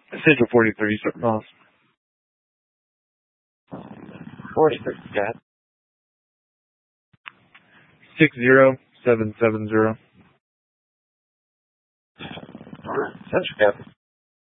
Central 43, start calls. 46, Cat. 60770. Central, Captain.